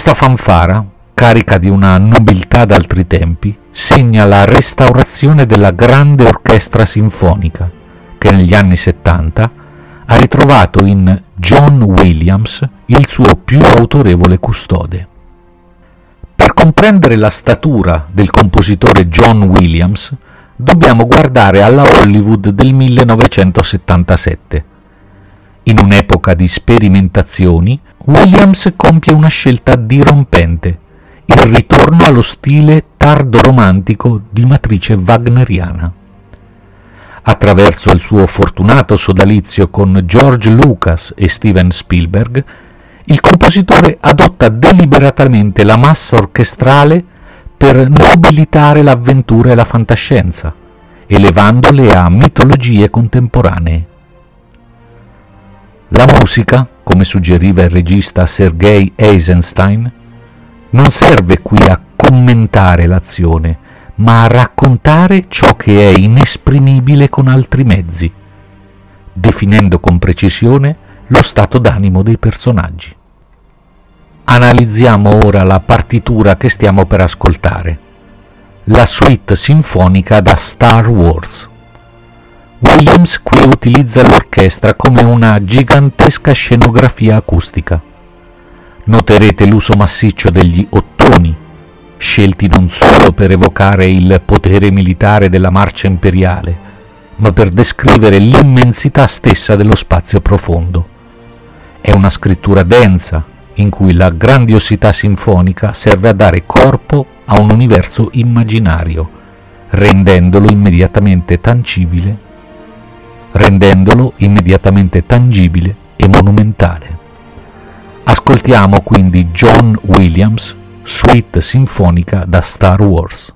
Questa fanfara, carica di una nobiltà d'altri tempi, segna la restaurazione della grande orchestra sinfonica che negli anni 70 ha ritrovato in John Williams il suo più autorevole custode. Per comprendere la statura del compositore John Williams dobbiamo guardare alla Hollywood del 1977. In un'epoca di sperimentazioni, Williams compie una scelta dirompente, il ritorno allo stile tardo-romantico di matrice wagneriana. Attraverso il suo fortunato sodalizio con George Lucas e Steven Spielberg, il compositore adotta deliberatamente la massa orchestrale per nobilitare l'avventura e la fantascienza, elevandole a mitologie contemporanee. La musica, come suggeriva il regista Sergei Eisenstein, non serve qui a commentare l'azione, ma a raccontare ciò che è inesprimibile con altri mezzi, definendo con precisione lo stato d'animo dei personaggi. Analizziamo ora la partitura che stiamo per ascoltare, la suite sinfonica da Star Wars. Williams qui utilizza l'orchestra come una gigantesca scenografia acustica. Noterete l'uso massiccio degli ottoni, scelti non solo per evocare il potere militare della marcia imperiale, ma per descrivere l'immensità stessa dello spazio profondo. È una scrittura densa, in cui la grandiosità sinfonica serve a dare corpo a un universo immaginario, rendendolo immediatamente tangibile e monumentale. Ascoltiamo quindi John Williams, suite sinfonica da Star Wars.